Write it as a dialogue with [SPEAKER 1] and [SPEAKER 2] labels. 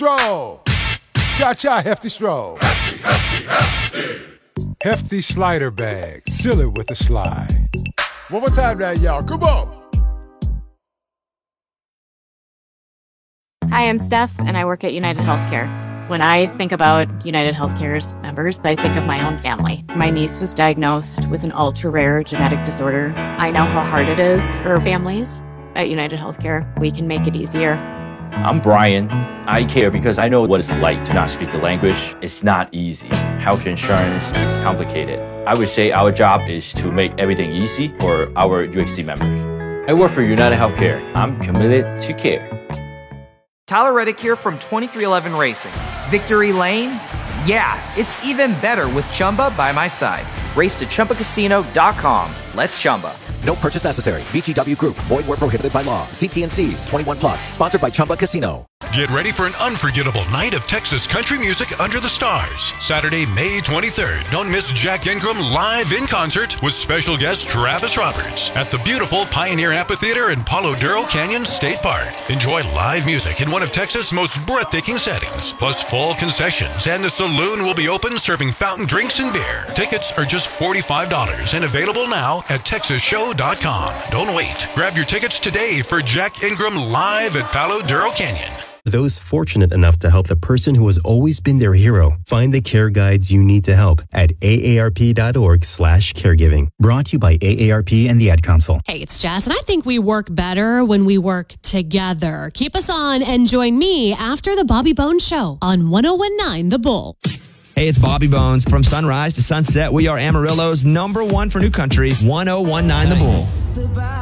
[SPEAKER 1] Stroll. Cha-cha, hefty stroll.
[SPEAKER 2] Hefty, hefty, hefty.
[SPEAKER 1] Hefty slider bag. Seal it with a slide. One more time now, y'all. Come on.
[SPEAKER 3] Hi, I'm Steph, and I work at United Healthcare. When I think about United Healthcare's members, I think of my own family. My niece was diagnosed with an ultra-rare genetic disorder. I know how hard it is for families. At United Healthcare, we can make it easier.
[SPEAKER 4] I'm Brian. I care because I know what it's like to not speak the language. It's not easy. Health insurance is complicated. I would say our job is to make everything easy for our UHC members. I work for United Healthcare. I'm committed to care.
[SPEAKER 5] Tyler Reddick here from 2311 Racing. Victory Lane? Yeah, it's even better with Chumba by my side. Race to ChumbaCasino.com. Let's Chumba.
[SPEAKER 6] No purchase necessary. VGW Group. Void where prohibited by law. See T&Cs. 21 plus. Sponsored by Chumba Casino.
[SPEAKER 7] Get ready for an unforgettable night of Texas country music under the stars. Saturday, May 23rd. Don't miss Jack Ingram live in concert with special guest Travis Roberts at the beautiful Pioneer Amphitheater in Palo Duro Canyon State Park. Enjoy live music in one of Texas' most breathtaking settings, plus full concessions, and the saloon will be open serving fountain drinks and beer. Tickets are just $45 and available now at TexasShow.com. Don't wait. Grab your tickets today for Jack Ingram live at Palo Duro Canyon.
[SPEAKER 8] Those fortunate enough to help the person who has always been their hero find the care guides you need to help at aarp.org/caregiving. Brought to you by AARP and the Ad Council.
[SPEAKER 9] Hey, it's Jess, and I think we work better when we work together. Keep us on and join me after the Bobby Bones Show on 1019 The Bull.
[SPEAKER 10] Hey, it's Bobby Bones. From sunrise to sunset, we are Amarillo's #1 for new country, 1019 The Bull.